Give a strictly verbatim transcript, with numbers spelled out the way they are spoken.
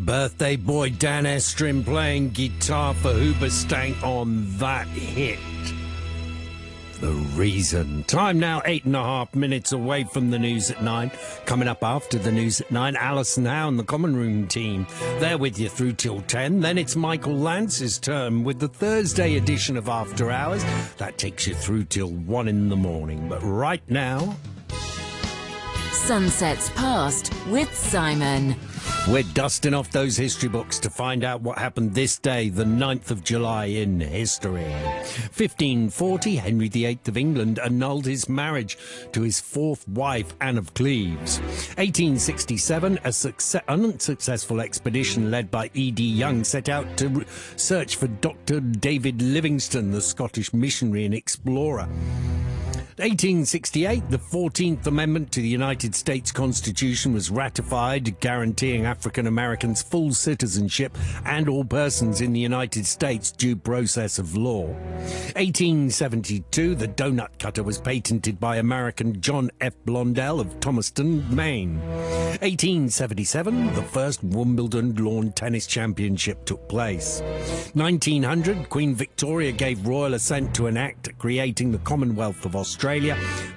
Birthday boy Dan Estrin playing guitar for Hoobastank on that hit. The Reason. Time now, eight and a half minutes away from the news at nine. Coming up after the news at nine, Alison Howe and the Common Room team. They're with you through till ten. Then it's Michael Lance's turn with the Thursday edition of After Hours. That takes you through till one in the morning. But right now... Sunsets Past with Simon. We're dusting off those history books to find out what happened this day, the ninth of July in history. fifteen forty, Henry the eighth of England annulled his marriage to his fourth wife, Anne of Cleves. eighteen sixty-seven, a success, unsuccessful expedition led by E D Young set out to re- search for Doctor David Livingstone, the Scottish missionary and explorer. eighteen sixty-eight, the fourteenth Amendment to the United States Constitution was ratified, guaranteeing African Americans full citizenship and all persons in the United States due process of law. eighteen seventy-two, the donut cutter was patented by American John F. Blondell of Thomaston, Maine. eighteen seventy-seven, the first Wimbledon lawn tennis championship took place. nineteen hundred, Queen Victoria gave royal assent to an act creating the Commonwealth of Australia.